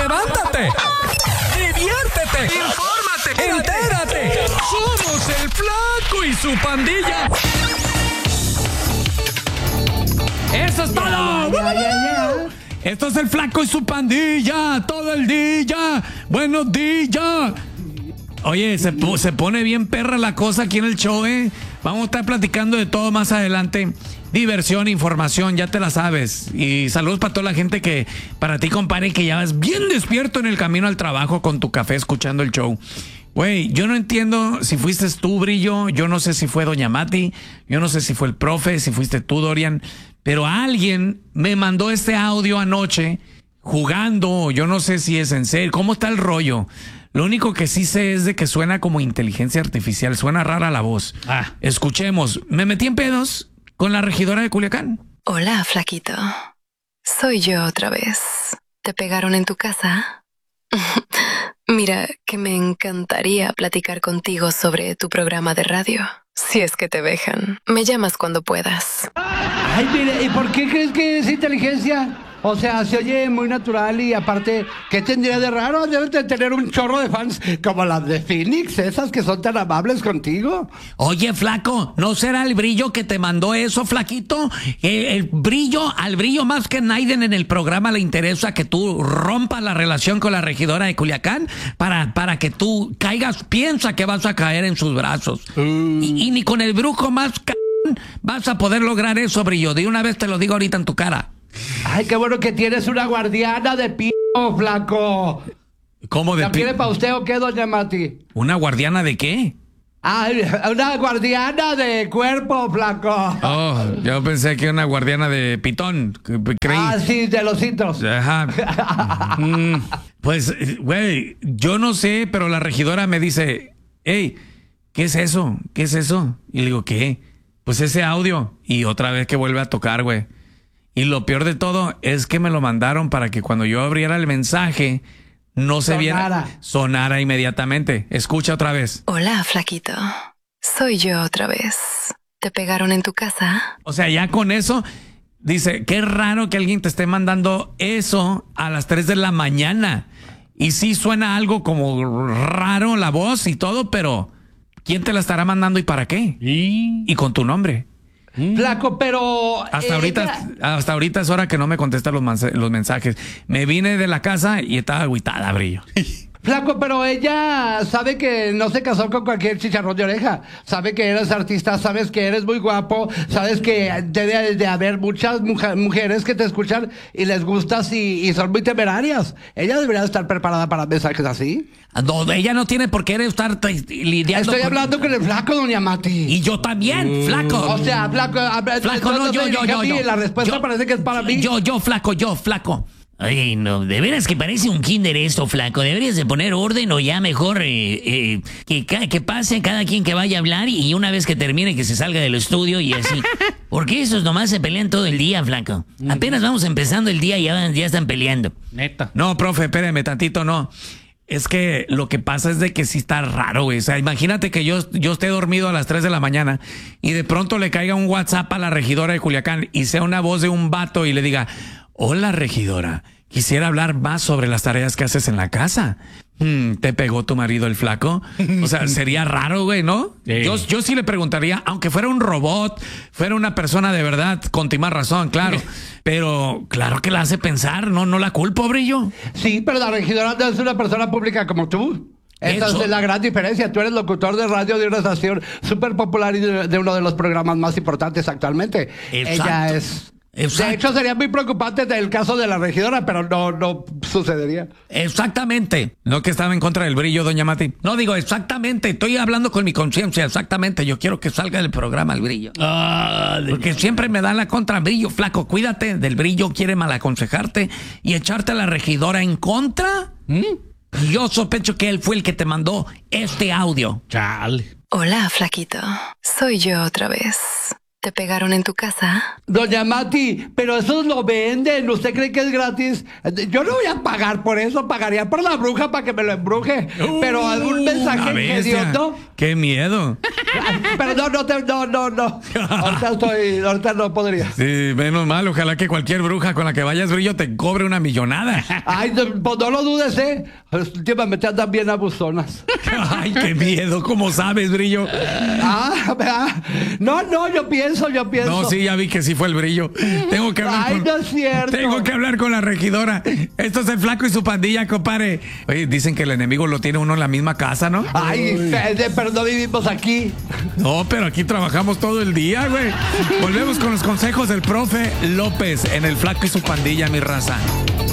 levántate, diviértete, infórmate, entérate. Somos el Flaco y su pandilla. ¡Eso es todo! Esto es el Flaco y su pandilla, todo el día. Buenos días. Oye, se pone bien perra la cosa aquí en el show, ¿eh? Vamos a estar platicando de todo más adelante. Diversión, información, ya te la sabes. Y saludos para toda la gente que, para ti, compadre, que ya vas bien despierto en el camino al trabajo con tu café escuchando el show. Güey, yo no entiendo si fuiste tú, Brillo, yo no sé si fue Doña Mati, yo no sé si fue el profe, si fuiste tú, Dorian, pero alguien me mandó este audio anoche jugando, yo no sé si es en serio, ¿cómo está el rollo? Lo único que sí sé es de que suena como inteligencia artificial, suena rara la voz. Escuchemos, me metí en pedos con la regidora de Culiacán. Hola, flaquito. Soy yo otra vez. ¿Te pegaron en tu casa? Mira, que me encantaría platicar contigo sobre tu programa de radio. Si es que te dejan. Me llamas cuando puedas. Ay, mire, ¿y por qué crees que es inteligencia? O sea, se oye muy natural y aparte, ¿qué tendría de raro? Debes de tener un chorro de fans como las de Phoenix, esas que son tan amables contigo. Oye, Flaco, ¿no será el Brillo que te mandó eso, Flaquito? Al Brillo más que nadie en el programa le interesa que tú rompas la relación con la regidora de Culiacán para que tú caigas, piensa que vas a caer en sus brazos. Y ni con el brujo más vas a poder lograr eso, Brillo. De una vez te lo digo ahorita en tu cara. Ay, qué bueno que tienes una guardiana de Flaco. ¿Cómo de ¿La quiere para usted o qué, Doña Mati? ¿Una guardiana de qué? Ay, una guardiana de cuerpo, Flaco. Oh, yo pensé que una guardiana de pitón. Creí. Sí, de los hitos. Ajá. Pues, güey, yo no sé, pero la regidora me dice, hey, ¿qué es eso? ¿Qué es eso? Y le digo, ¿qué? Pues ese audio. Y otra vez que vuelve a tocar, güey. Y lo peor de todo es que me lo mandaron para que cuando yo abriera el mensaje no se viera, sonara inmediatamente. Escucha otra vez. Hola, flaquito. Soy yo otra vez. ¿Te pegaron en tu casa? O sea, ya con eso, dice, qué raro que alguien te esté mandando eso a las 3 de la mañana. Y sí suena algo como raro la voz y todo, pero ¿quién te la estará mandando y para qué? Y con tu nombre. Flaco, pero... Hasta ahorita es hora que no me contesta los mensajes. Me vine de la casa y estaba agüitada, Brillo. Flaco, pero ella sabe que no se casó con cualquier chicharrón de oreja. Sabe que eres artista, sabes que eres muy guapo, sabes que debe de haber muchas mujeres que te escuchan y les gustas y son muy temerarias. Ella debería estar preparada para mensajes así. No, ella no tiene por qué estar lidiando. Estoy hablando con el Flaco, Doña Mati. Y yo también, Flaco. O sea, Flaco, no, yo. La respuesta parece que es para mí. Yo, Flaco. Ay, no, de veras que parece un kinder esto, Flaco. Deberías de poner orden o ya mejor que pase cada quien que vaya a hablar y una vez que termine que se salga del estudio y así. Porque esos nomás se pelean todo el día, Flaco. Apenas vamos empezando el día y ya están peleando. Neta. No, profe, espéreme tantito, no. Es que lo que pasa es de que sí está raro, güey. O sea, imagínate que yo esté dormido a las 3 de la mañana y de pronto le caiga un WhatsApp a la regidora de Culiacán y sea una voz de un vato y le diga... Hola, regidora. Quisiera hablar más sobre las tareas que haces en la casa. ¿Te pegó tu marido el Flaco? O sea, sería raro, güey, ¿no? Sí. Yo sí le preguntaría, aunque fuera un robot, fuera una persona de verdad, con más razón, claro. Pero claro que la hace pensar, no la culpo, Brillo. Sí, pero la regidora no es una persona pública como tú. Esa es la gran diferencia. Tú eres locutor de radio de una estación súper popular y de uno de los programas más importantes actualmente. Exacto. Ella es... Exacto. De hecho, sería muy preocupante el caso de la regidora, pero no sucedería. Exactamente. No que estaba en contra del Brillo, Doña Mati. No, digo exactamente. Estoy hablando con mi conciencia. Exactamente. Yo quiero que salga del programa el Brillo. Porque siempre me da la contra Brillo. Flaco, cuídate del Brillo. Quiere malaconsejarte y echarte a la regidora en contra. Yo sospecho que él fue el que te mandó este audio. Chale. Hola, flaquito. Soy yo otra vez. ¿Te pegaron en tu casa? Doña Mati, pero eso lo venden. ¿Usted cree que es gratis? Yo no voy a pagar por eso. Pagaría por la bruja para que me lo embruje. Pero algún mensaje ingenioso. ¡Qué miedo! Pero no. Ahorita no podría. Sí, menos mal. Ojalá que cualquier bruja con la que vayas, Brillo, te cobre una millonada. Ay, pues no lo dudes, ¿eh? Últimamente andan bien abusonas. Ay, qué miedo. ¿Cómo sabes, Brillo? No, yo pienso. No, sí, ya vi que sí fue el Brillo. Tengo que hablar no es cierto. Tengo que hablar con la regidora. Esto es el Flaco y su pandilla, compadre. Oye, dicen que el enemigo lo tiene uno en la misma casa, ¿no? Ay, pero no vivimos aquí. No, pero aquí trabajamos todo el día, güey. Volvemos con los consejos del profe López en el Flaco y su pandilla, mi raza.